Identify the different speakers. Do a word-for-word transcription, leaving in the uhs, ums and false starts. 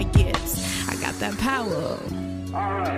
Speaker 1: my gifts. I got that power.
Speaker 2: All right.